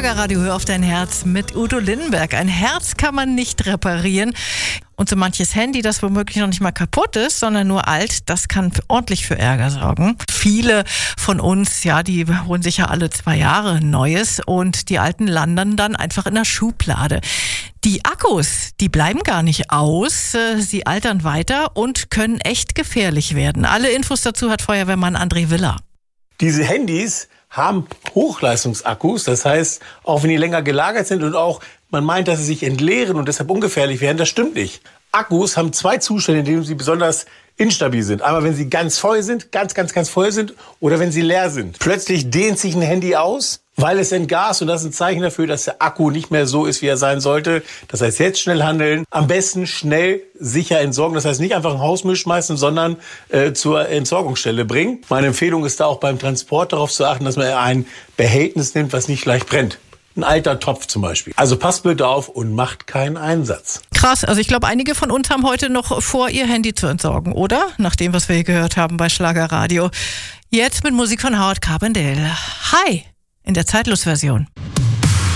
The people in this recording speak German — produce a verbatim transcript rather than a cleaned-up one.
Schlagerradio, hör auf dein Herz mit Udo Lindenberg. Ein Herz kann man nicht reparieren. Und so manches Handy, das womöglich noch nicht mal kaputt ist, sondern nur alt, das kann ordentlich für Ärger sorgen. Viele von uns, ja, die holen sich ja alle zwei Jahre ein neues und die alten landen dann einfach in der Schublade. Die Akkus, die bleiben gar nicht aus, sie altern weiter und können echt gefährlich werden. Alle Infos dazu hat Feuerwehrmann André Willer. Diese Handys haben Hochleistungsakkus, das heißt, auch wenn die länger gelagert sind und auch man meint, dass sie sich entleeren und deshalb ungefährlich werden, das stimmt nicht. Akkus haben zwei Zustände, in denen sie besonders instabil sind. Einmal, wenn sie ganz voll sind, ganz, ganz, ganz voll sind oder wenn sie leer sind. Plötzlich dehnt sich ein Handy aus, weil es entgast und das ist ein Zeichen dafür, dass der Akku nicht mehr so ist, wie er sein sollte. Das heißt, jetzt schnell handeln, am besten schnell sicher entsorgen. Das heißt, nicht einfach ein Hausmüll schmeißen, sondern äh, zur Entsorgungsstelle bringen. Meine Empfehlung ist da auch beim Transport darauf zu achten, dass man ein Behältnis nimmt, was nicht leicht brennt. Ein alter Topf zum Beispiel. Also passt bitte auf und macht keinen Einsatz. Krass, also ich glaube, einige von uns haben heute noch vor, ihr Handy zu entsorgen, oder? Nach dem, was wir hier gehört haben bei Schlagerradio. Jetzt mit Musik von Howard Carpendale. Hi, in der Zeitlos-Version.